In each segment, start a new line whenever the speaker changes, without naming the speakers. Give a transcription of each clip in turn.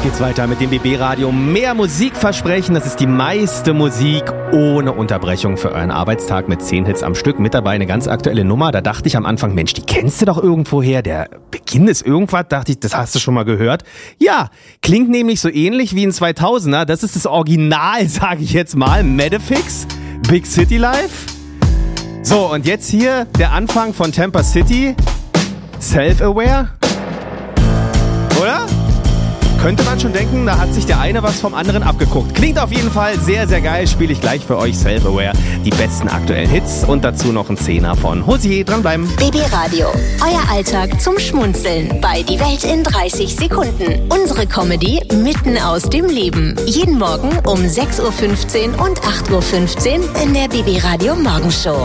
Gleich geht's weiter mit dem BB Radio. Mehr Musikversprechen, das ist die meiste Musik ohne Unterbrechung für euren Arbeitstag mit 10 Hits am Stück. Mit dabei eine ganz aktuelle Nummer. Da dachte ich am Anfang, Mensch, die kennst du doch irgendwoher. Der Beginn ist irgendwas, dachte ich, das hast du schon mal gehört. Ja, klingt nämlich so ähnlich wie ein 2000er. Das ist das Original, sage ich jetzt mal. Metaphix, Big City Life. So, und jetzt hier der Anfang von Tampa City. Self-Aware. Oder? Könnte man schon denken, da hat sich der eine was vom anderen abgeguckt. Klingt auf jeden Fall sehr, sehr geil. Spiele ich gleich für euch Self-Aware. Die besten aktuellen Hits und dazu noch ein Zehner von Hosier. Dranbleiben.
BB Radio. Euer Alltag zum Schmunzeln. Bei Die Welt in 30 Sekunden. Unsere Comedy mitten aus dem Leben. Jeden Morgen um 6.15 Uhr und 8.15 Uhr in der BB Radio Morgenshow.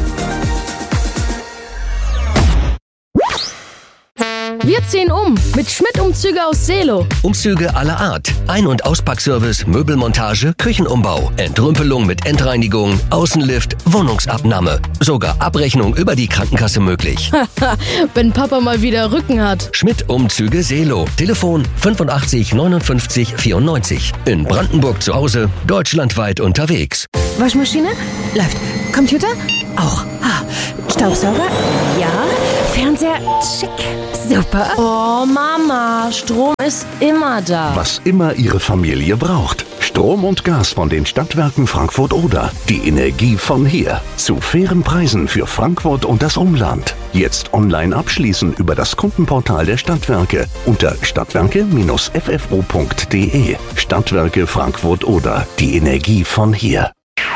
Wir ziehen um mit Schmidt-Umzüge aus Seelow.
Umzüge aller Art. Ein- und Auspackservice, Möbelmontage, Küchenumbau, Entrümpelung mit Endreinigung, Außenlift, Wohnungsabnahme. Sogar Abrechnung über die Krankenkasse möglich.
Wenn Papa mal wieder Rücken hat.
Schmidt-Umzüge Seelow. Telefon 85 59 94. In Brandenburg zu Hause, deutschlandweit unterwegs.
Waschmaschine? Läuft. Computer? Auch. Staubsauger? Ja. Fernseher? Schick. Super.
Oh, Mama, Strom ist immer da.
Was immer Ihre Familie braucht. Strom und Gas von den Stadtwerken Frankfurt-Oder. Die Energie von hier. Zu fairen Preisen für Frankfurt und das Umland. Jetzt online abschließen über das Kundenportal der Stadtwerke unter stadtwerke-ffo.de. Stadtwerke Frankfurt-Oder. Die Energie von hier.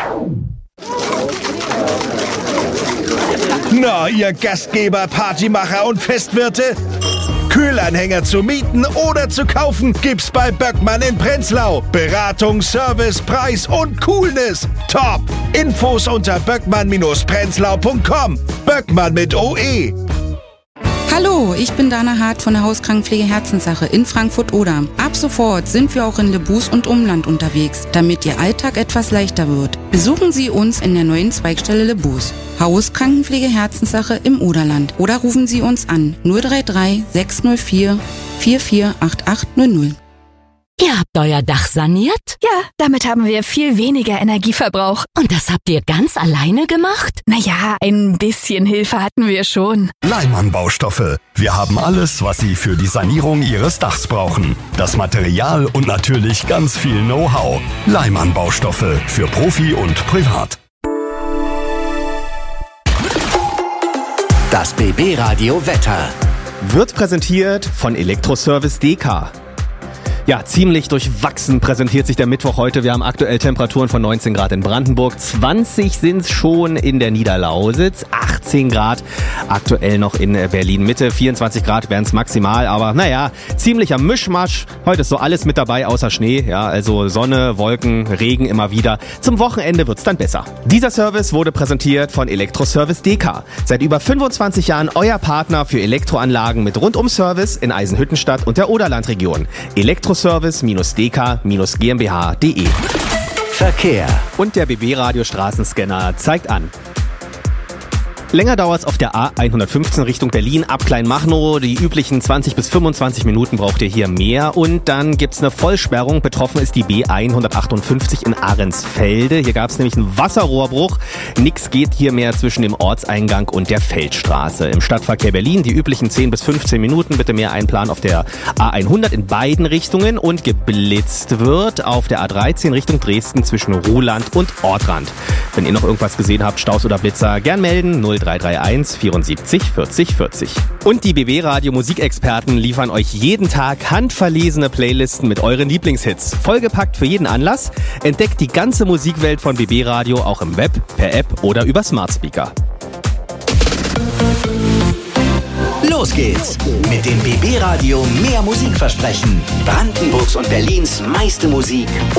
Na, ihr Gastgeber, Partymacher und Festwirte? Kühlanhänger zu mieten oder zu kaufen gibt's bei Böckmann in Prenzlau. Beratung, Service, Preis und Coolness. Top! Infos unter böckmann-prenzlau.com. Böckmann mit OE.
Hallo, ich bin Dana Hart von der Hauskrankenpflege Herzenssache in Frankfurt-Oder. Ab sofort sind wir auch in Lebus und Umland unterwegs, damit Ihr Alltag etwas leichter wird. Besuchen Sie uns in der neuen Zweigstelle Lebus. Hauskrankenpflege Herzenssache im Oderland. Oder rufen Sie uns an 033 604 448800.
Ihr habt euer Dach saniert?
Ja, damit haben wir viel weniger Energieverbrauch.
Und das habt ihr ganz alleine gemacht?
Naja, ein bisschen Hilfe hatten wir schon.
Leimann Baustoffe. Wir haben alles, was Sie für die Sanierung Ihres Dachs brauchen. Das Material und natürlich ganz viel Know-how. Leimann Baustoffe für Profi und Privat.
Das BB Radio Wetter
wird präsentiert von Elektroservice DK. Ja, ziemlich durchwachsen präsentiert sich der Mittwoch heute. Wir haben aktuell Temperaturen von 19 Grad in Brandenburg, 20 sind's schon in der Niederlausitz, 18 Grad aktuell noch in Berlin-Mitte, 24 Grad wären's maximal, aber naja, ziemlich am Mischmasch. Heute ist so alles mit dabei, außer Schnee, ja, also Sonne, Wolken, Regen immer wieder. Zum Wochenende wird's dann besser. Dieser Service wurde präsentiert von Elektroservice DK. Seit über 25 Jahren euer Partner für Elektroanlagen mit Rundum-Service in Eisenhüttenstadt und der Oderlandregion. Elektroservice-dk-gmbh.de.
Verkehr.
Und der BB-Radio Straßenscanner zeigt an. Länger dauert es auf der A115 Richtung Berlin ab Kleinmachnow. Die üblichen 20 bis 25 Minuten braucht ihr hier mehr. Und dann gibt's eine Vollsperrung. Betroffen ist die B158 in Ahrensfelde. Hier gab's nämlich einen Wasserrohrbruch. Nix geht hier mehr zwischen dem Ortseingang und der Feldstraße. Im Stadtverkehr Berlin die üblichen 10 bis 15 Minuten. Bitte mehr einplanen auf der A100 in beiden Richtungen. Und geblitzt wird auf der A13 Richtung Dresden zwischen Ruhland und Ortrand. Wenn ihr noch irgendwas gesehen habt, Staus oder Blitzer, gern melden. 0331 74 40 40. Und die BB Radio Musikexperten liefern euch jeden Tag handverlesene Playlisten mit euren Lieblingshits. Vollgepackt für jeden Anlass. Entdeckt die ganze Musikwelt von BB Radio auch im Web, per App oder über Smart Speaker.
Los geht's mit dem BB Radio Mehr Musikversprechen. Brandenburgs und Berlins meiste Musik